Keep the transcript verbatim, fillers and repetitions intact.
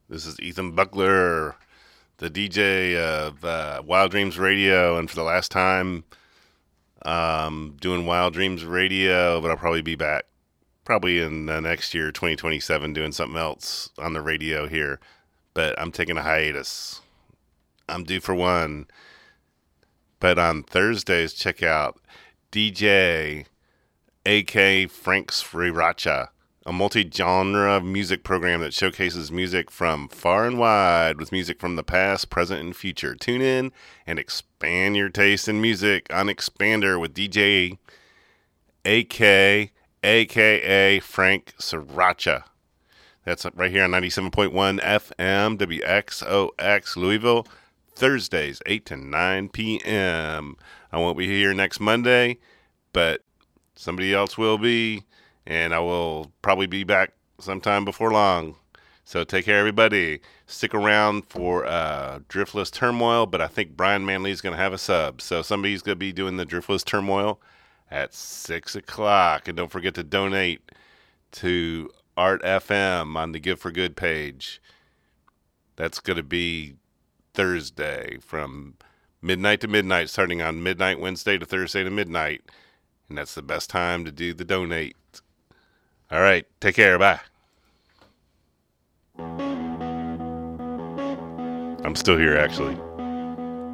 This is Ethan Buckler, the D J of uh, Wild Dreams Radio, and for the last time, um, doing Wild Dreams Radio, but I'll probably be back probably in the next year, twenty twenty-seven, doing something else on the radio here. But I'm taking a hiatus. I'm due for one. But on Thursdays, check out D J A K Frank Sriracha, a multi-genre music program that showcases music from far and wide with music from the past, present, and future. Tune in and expand your taste in music on Expander with D J A K, a k a. Frank Sriracha. That's right here on ninety-seven point one F M, W X O X, Louisville, Thursdays, eight to nine p.m. I won't be here next Monday, but somebody else will be, and I will probably be back sometime before long. So take care, everybody. Stick around for uh, Driftless Turmoil, but I think Brian Manley's going to have a sub. So somebody's going to be doing the Driftless Turmoil at six o'clock. And don't forget to donate to Art F M on the Give for Good page. That's going to be Thursday from midnight to midnight, starting on midnight Wednesday to Thursday to midnight. And that's the best time to do the donate. All right. Take care. Bye. I'm still here, actually.